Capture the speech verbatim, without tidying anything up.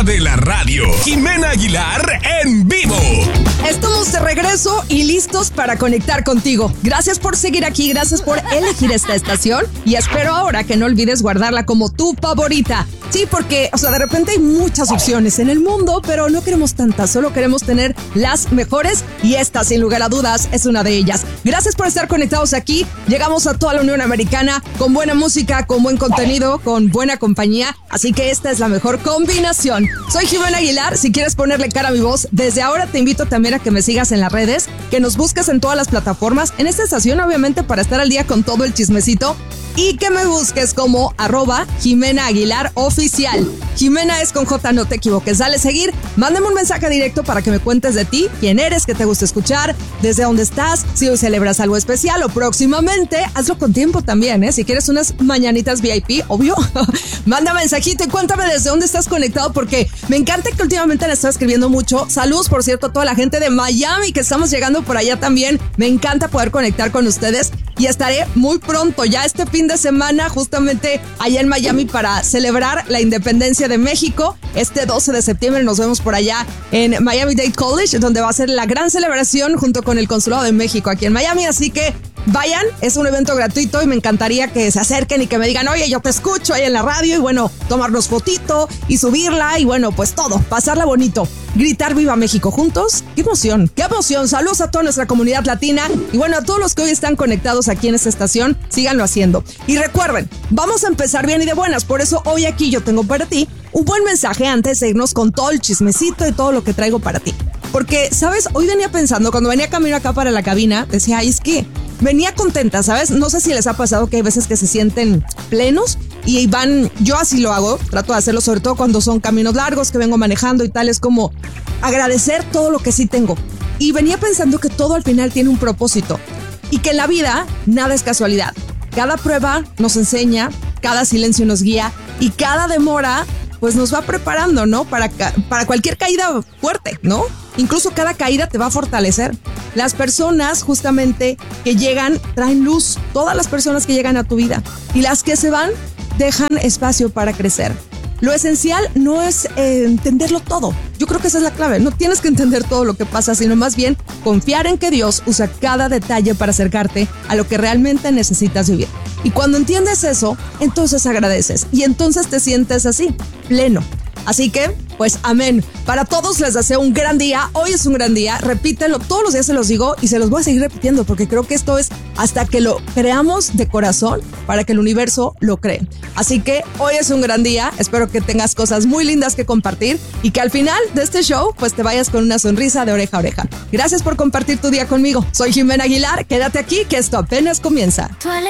de la radio, Jimena Aguilar en vivo. Estamos de regreso y listos para conectar contigo. Gracias por seguir aquí, gracias por elegir esta estación y espero ahora que no olvides guardarla como tu favorita. Sí, porque, o sea, de repente hay muchas opciones en el mundo, pero no queremos tantas, solo queremos tener las mejores y esta, sin lugar a dudas, es una de ellas. Gracias por estar conectados aquí. Llegamos a toda la Unión Americana con buena música, con buen contenido, con buena compañía, así que esta es la mejor combinación. Soy Jimena Aguilar, si quieres ponerle cara a mi voz, desde ahora te invito también a que me sigas en las redes, que nos busques en todas las plataformas, en esta estación obviamente para estar al día con todo el chismecito y que me busques como arroba Jimena Aguilar Oficial. Jimena es con J, no te equivoques. Dale seguir, mándame un mensaje directo para que me cuentes de ti, quién eres, qué te gusta escuchar, desde dónde estás, si hoy celebras algo especial o próximamente, hazlo con tiempo también, ¿eh? Si quieres unas mañanitas V I P, obvio, manda mensajito y cuéntame desde dónde estás conectado porque me encanta que últimamente me estás escribiendo mucho. Saludos, por cierto, a toda la gente de Miami que estamos llegando por allá también. Me encanta poder conectar con ustedes y estaré muy pronto, ya este fin de semana, justamente allá en Miami para celebrar la independencia de México. Este doce de septiembre nos vemos por allá en Miami-Dade College, donde va a ser la gran celebración junto con el Consulado de México aquí en Miami, así que vayan, es un evento gratuito y me encantaría que se acerquen y que me digan, oye, yo te escucho ahí en la radio y bueno, tomarnos fotito y subirla y bueno, pues todo, pasarla bonito, gritar Viva México juntos. ¡Qué emoción! ¡Qué emoción! Saludos a toda nuestra comunidad latina y bueno, a todos los que hoy están conectados aquí en esta estación, síganlo haciendo. Y recuerden, vamos a empezar bien y de buenas, por eso hoy aquí yo tengo para ti un buen mensaje antes de irnos con todo el chismecito y todo lo que traigo para ti. Porque, ¿sabes? Hoy venía pensando, cuando venía camino acá para la cabina, decía, ay, es que venía contenta, ¿sabes? No sé si les ha pasado que hay veces que se sienten plenos y van, yo así lo hago, trato de hacerlo sobre todo cuando son caminos largos que vengo manejando y tal, es como agradecer todo lo que sí tengo. Y venía pensando que todo al final tiene un propósito y que en la vida nada es casualidad. Cada prueba nos enseña, cada silencio nos guía y cada demora pues nos va preparando, ¿no? Para, para cualquier caída fuerte, ¿no? Incluso cada caída te va a fortalecer. Las personas justamente que llegan traen luz, todas las personas que llegan a tu vida y las que se van dejan espacio para crecer. Lo esencial no es eh, entenderlo todo. Yo creo que esa es la clave. No tienes que entender todo lo que pasa, sino más bien confiar en que Dios usa cada detalle para acercarte a lo que realmente necesitas vivir. Y cuando entiendes eso, entonces agradeces y entonces te sientes así, pleno. Así que, pues amén. Para todos les deseo un gran día. Hoy es un gran día. Repítanlo. Todos los días se los digo y se los voy a seguir repitiendo porque creo que esto es hasta que lo creamos de corazón para que el universo lo cree. Así que hoy es un gran día. Espero que tengas cosas muy lindas que compartir y que al final de este show pues te vayas con una sonrisa de oreja a oreja. Gracias por compartir tu día conmigo. Soy Jimena Aguilar. Quédate aquí que esto apenas comienza.